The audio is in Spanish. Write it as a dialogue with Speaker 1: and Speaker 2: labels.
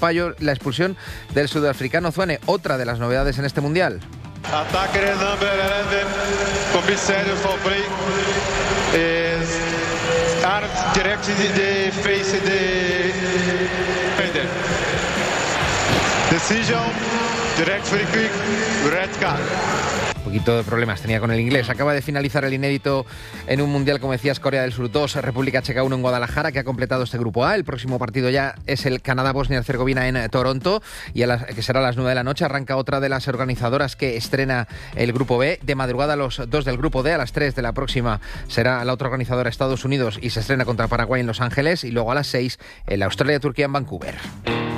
Speaker 1: fallo la expulsión del sudafricano Zwane, otra de las novedades en este Mundial.
Speaker 2: Attacker number 11 from this side of our play is armed directly the face the defender. Decision, direct free kick, red card.
Speaker 1: Un poquito de problemas tenía con el inglés. Acaba de finalizar el inédito en un Mundial, como decías, Corea del Sur 2, República Checa 1 en Guadalajara, que ha completado este grupo A. El próximo partido ya es el Canadá-Bosnia-Herzegovina en Toronto, que será a las 9 de la noche. Arranca otra de las organizadoras que estrena el grupo B. De madrugada los dos del grupo D, a las 3 de la próxima será la otra organizadora, Estados Unidos, y se estrena contra Paraguay en Los Ángeles, y luego a las 6 el Australia-Turquía en Vancouver.